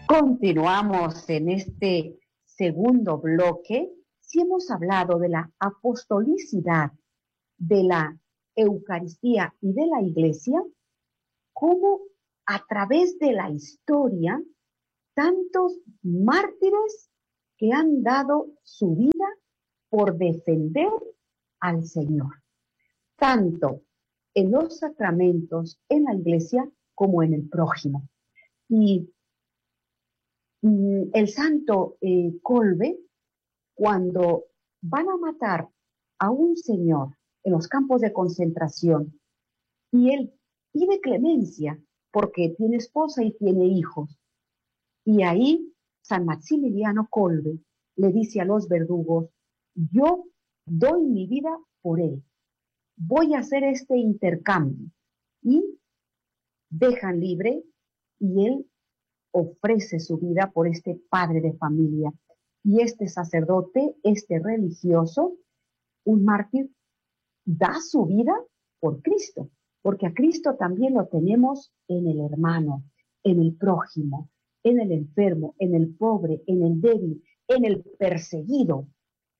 Continuamos en este segundo bloque. Si hemos hablado de la apostolicidad, de la Eucaristía y de la Iglesia, cómo a través de la historia, tantos mártires que han dado su vida por defender al Señor, tanto en los sacramentos, en la Iglesia, como en el prójimo. Y el santo Kolbe, cuando van a matar a un señor en los campos de concentración y él pide clemencia porque tiene esposa y tiene hijos, y ahí San Maximiliano Kolbe le dice a los verdugos: yo doy mi vida por él, voy a hacer este intercambio, y dejan libre, y él ofrece su vida por este padre de familia. Y este sacerdote, este religioso, un mártir, da su vida por Cristo, porque a Cristo también lo tenemos en el hermano, en el prójimo, en el enfermo, en el pobre, en el débil, en el perseguido.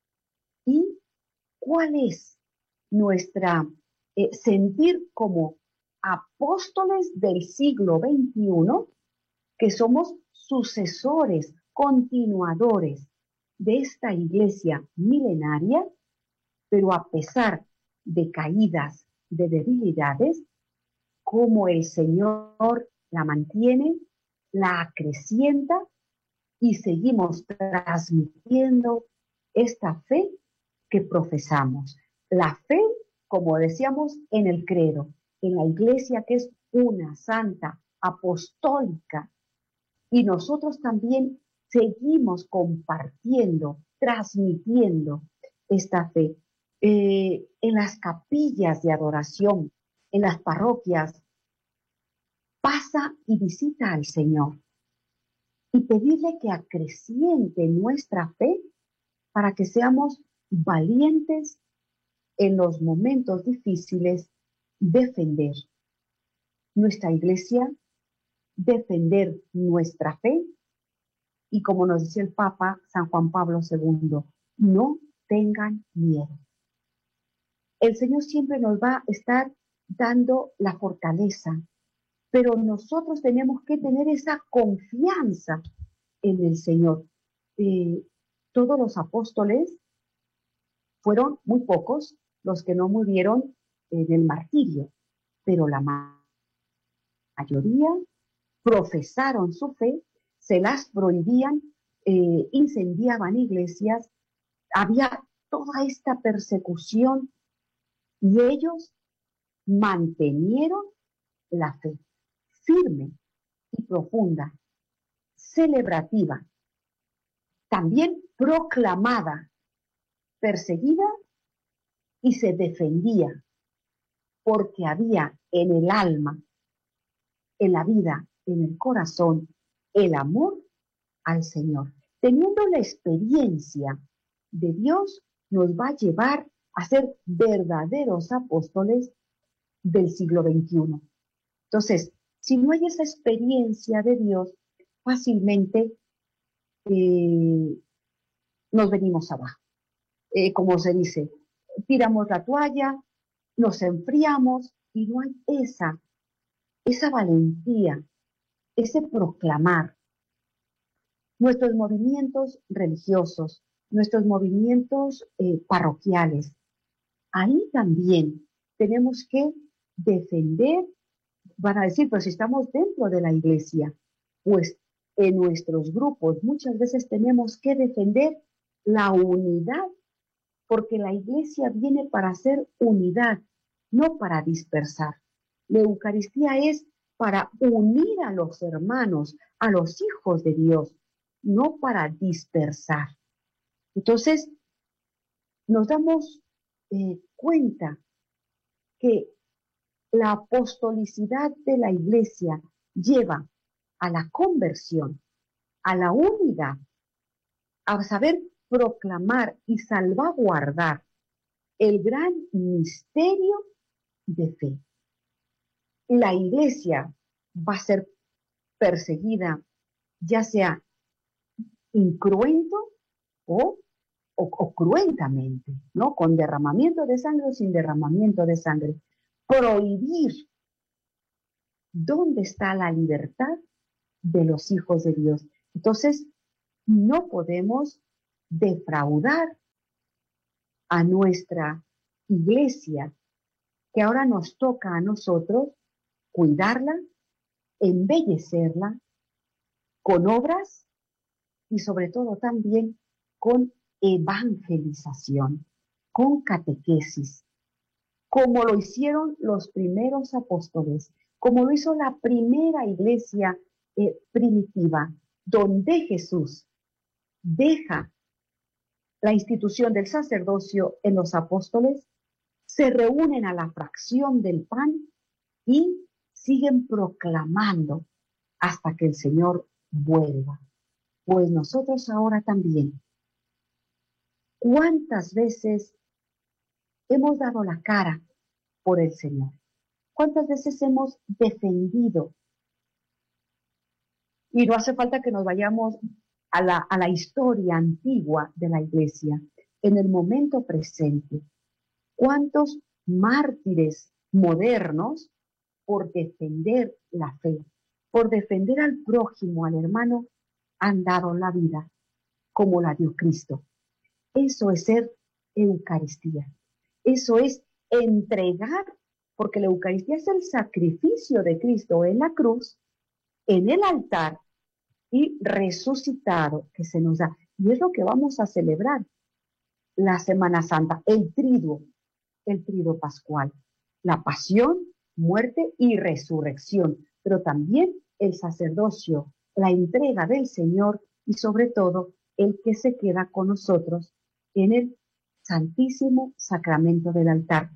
¿Y cuál es nuestra sentir como apóstoles del siglo XXI? Que somos sucesores, continuadores de esta iglesia milenaria, pero a pesar de caídas, de debilidades, como el Señor la mantiene, la acrecienta, y seguimos transmitiendo esta fe que profesamos. La fe, como decíamos, en el credo, en la iglesia que es una, santa, apostólica, y nosotros también seguimos compartiendo, transmitiendo esta fe. En las capillas de adoración, en las parroquias, pasa y visita al Señor y pedirle que acreciente nuestra fe para que seamos valientes en los momentos difíciles, defender nuestra iglesia, defender nuestra fe. Y como nos decía el Papa San Juan Pablo II, no tengan miedo. El Señor siempre nos va a estar dando la fortaleza, pero nosotros tenemos que tener esa confianza en el Señor. Todos los apóstoles fueron muy pocos los que no murieron del martirio, pero la mayoría profesaron su fe, se las prohibían, incendiaban iglesias, había toda esta persecución, y ellos mantenieron la fe firme y profunda, celebrativa, también proclamada, perseguida, y se defendía porque había en el alma, en la vida, en el corazón, el amor al Señor. Teniendo la experiencia de Dios, nos va a llevar a ser verdaderos apóstoles del siglo XXI. Entonces, si no hay esa experiencia de Dios, fácilmente nos venimos abajo. Como se dice, tiramos la toalla, nos enfriamos, y no hay esa valentía, ese proclamar. Nuestros movimientos religiosos, nuestros movimientos parroquiales, ahí también tenemos que defender. Van a decir, pero si estamos dentro de la iglesia, pues en nuestros grupos muchas veces tenemos que defender la unidad, porque la iglesia viene para hacer unidad, no para dispersar. La Eucaristía es para unir a los hermanos, a los hijos de Dios, no para dispersar. Entonces, nos damos cuenta que la apostolicidad de la iglesia lleva a la conversión, a la unidad, a saber proclamar y salvaguardar el gran misterio de fe. La iglesia va a ser perseguida, ya sea incruento o, o cruentamente, ¿no? Con derramamiento de sangre o sin derramamiento de sangre. Prohibir. ¿Dónde está la libertad de los hijos de Dios? Entonces, no podemos defraudar a nuestra iglesia, que ahora nos toca a nosotros cuidarla, embellecerla con obras y sobre todo también con evangelización, con catequesis, como lo hicieron los primeros apóstoles, como lo hizo la primera iglesia primitiva, donde Jesús deja la institución del sacerdocio en los apóstoles, se reúnen a la fracción del pan y siguen proclamando hasta que el Señor vuelva. Pues nosotros ahora también, ¿cuántas veces hemos dado la cara por el Señor? ¿Cuántas veces hemos defendido? Y no hace falta que nos vayamos a la historia antigua de la iglesia. En el momento presente, ¿cuántos mártires modernos por defender la fe, por defender al prójimo, al hermano, han dado la vida como la dio Cristo? Eso es ser Eucaristía. Eso es entregar, porque la Eucaristía es el sacrificio de Cristo en la cruz, en el altar y resucitado que se nos da. Y es lo que vamos a celebrar la Semana Santa, el triduo pascual, la pasión, muerte y resurrección, pero también el sacerdocio, la entrega del Señor y sobre todo el que se queda con nosotros en el Santísimo Sacramento del altar.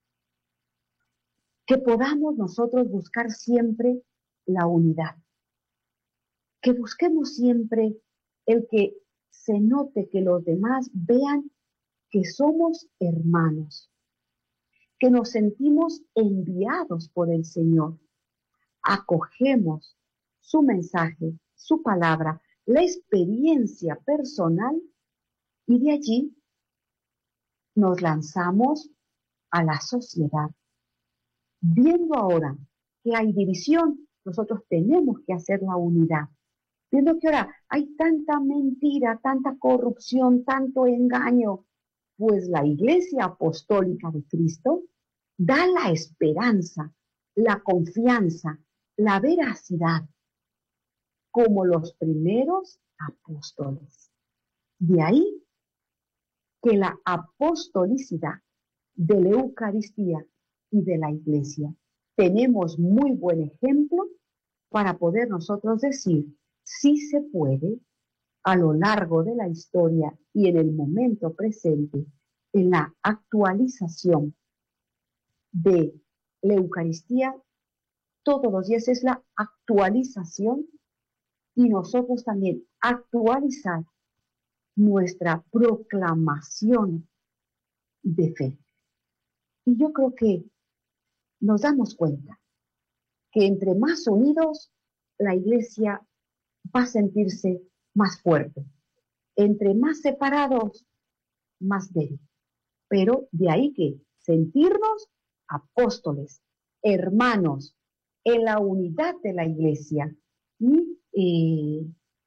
Que podamos nosotros buscar siempre la unidad, que busquemos siempre el que se note, que los demás vean que somos hermanos, que nos sentimos enviados por el Señor, acogemos su mensaje, su palabra, la experiencia personal y de allí nos lanzamos a la sociedad. Viendo ahora que hay división, nosotros tenemos que hacer la unidad. Viendo que ahora hay tanta mentira, tanta corrupción, tanto engaño, pues la Iglesia Apostólica de Cristo da la esperanza, la confianza, la veracidad, como los primeros apóstoles. De ahí que la apostolicidad de la Eucaristía y de la Iglesia tenemos muy buen ejemplo para poder nosotros decir, sí se puede, a lo largo de la historia y en el momento presente, en la actualización de la Eucaristía, todos los días es la actualización y nosotros también actualizar nuestra proclamación de fe. Y yo creo que nos damos cuenta que entre más unidos, la Iglesia va a sentirse más fuerte. Entre más separados, más débil. Pero de ahí que sentirnos apóstoles, hermanos, en la unidad de la Iglesia. Y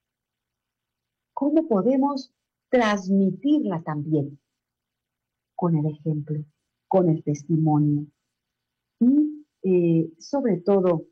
cómo podemos transmitirla también con el ejemplo, con el testimonio. Y sobre todo,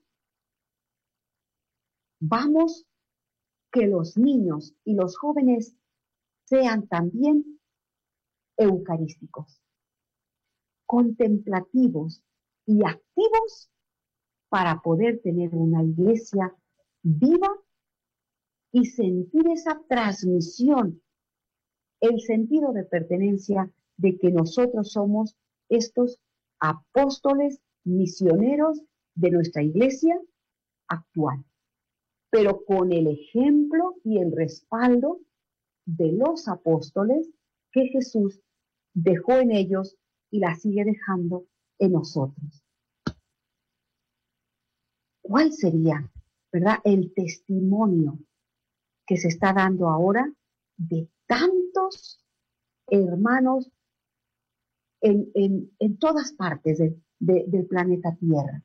vamos que los niños y los jóvenes sean también eucarísticos, contemplativos y activos para poder tener una iglesia viva y sentir esa transmisión, el sentido de pertenencia de que nosotros somos estos apóstoles misioneros de nuestra iglesia actual, pero con el ejemplo y el respaldo de los apóstoles que Jesús dejó en ellos y la sigue dejando en nosotros. ¿Cuál sería, verdad, el testimonio que se está dando ahora de tantos hermanos en todas partes del planeta Tierra.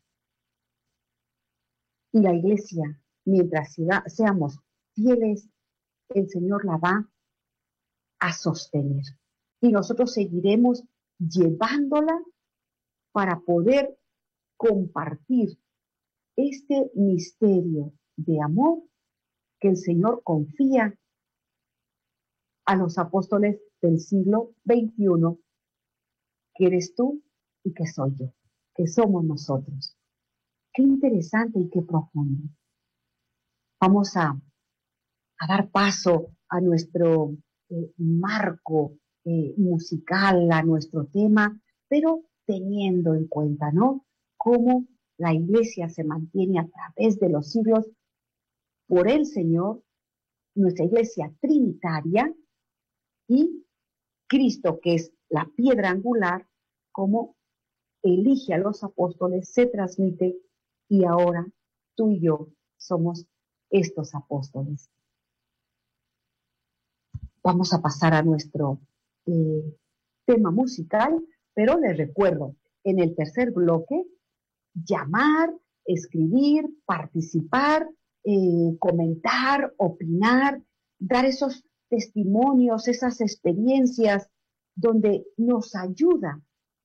Y la iglesia, mientras seamos fieles, el Señor la va a sostener. Y nosotros seguiremos llevándola para poder compartir este misterio de amor que el Señor confía a los apóstoles del siglo XXI, que eres tú y que soy yo, que somos nosotros. Qué interesante y qué profundo. Vamos a dar paso a nuestro marco musical, a nuestro tema, pero teniendo en cuenta, ¿no?, cómo la iglesia se mantiene a través de los siglos por el Señor, nuestra iglesia trinitaria, y Cristo, que es la piedra angular, como elige a los apóstoles, se transmite, y ahora tú y yo somos estos apóstoles. Vamos a pasar a nuestro tema musical, pero les recuerdo, en el tercer bloque, llamar, escribir, participar, comentar, opinar, dar esos testimonios, esas experiencias donde nos ayuda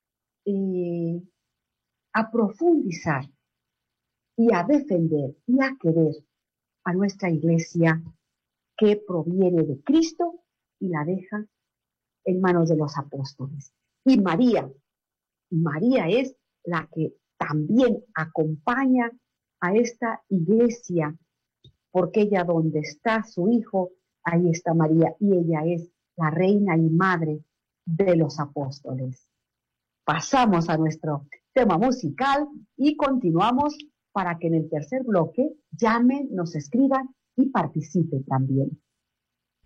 a profundizar y a defender y a querer a nuestra iglesia que proviene de Cristo y la deja en manos de los apóstoles. Y María es la que también acompaña a esta iglesia, porque ella donde está su hijo, ahí está María, y ella es la reina y madre de los apóstoles. Pasamos a nuestro tema musical y continuamos para que en el tercer bloque llamen, nos escriban y participen también.